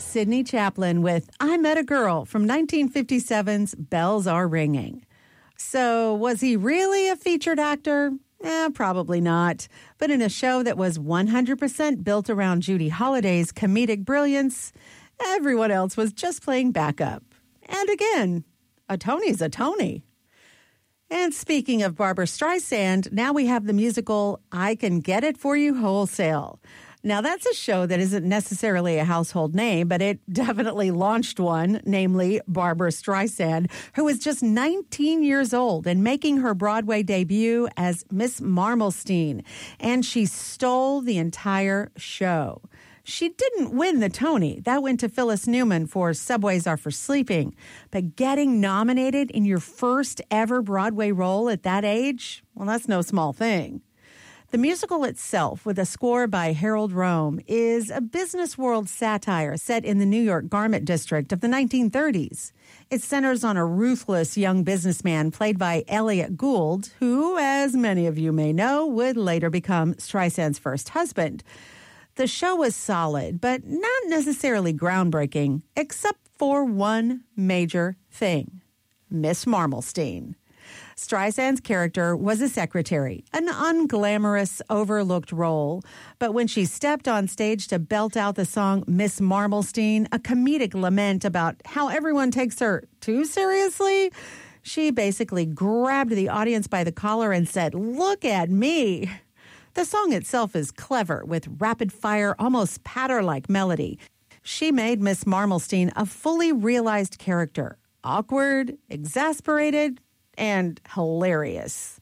Sidney Chaplin with I Met a Girl from 1957's Bells Are Ringing. So, was he really a featured actor? Probably not. But in a show that was 100% built around Judy Holliday's comedic brilliance, everyone else was just playing backup. And again, a Tony's a Tony. And speaking of Barbra Streisand, now we have the musical I Can Get It For You Wholesale. Now, that's a show that isn't necessarily a household name, but it definitely launched one, namely Barbra Streisand, who was just 19 years old and making her Broadway debut as Miss Marmalstein. And she stole the entire show. She didn't win the Tony. That went to Phyllis Newman for Subways Are for Sleeping. But getting nominated in your first ever Broadway role at that age, well, that's no small thing. The musical itself, with a score by Harold Rome, is a business world satire set in the New York garment district of the 1930s. It centers on a ruthless young businessman played by Elliot Gould, who, as many of you may know, would later become Streisand's first husband. The show was solid, but not necessarily groundbreaking, except for one major thing: Miss Marmalstein. Streisand's character was a secretary, an unglamorous, overlooked role. But when she stepped on stage to belt out the song Miss Marmalstein, a comedic lament about how everyone takes her too seriously, she basically grabbed the audience by the collar and said, "Look at me." The song itself is clever, with rapid-fire, almost patter-like melody. She made Miss Marmalstein a fully realized character, awkward, exasperated, and hilarious.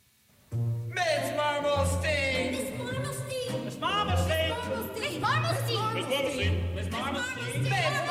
Miss Marmalstein! Miss Marmalstein! Miss Marmalstein! Miss Marmalstein! Miss Marmalstein! Miss Marmalstein! Miss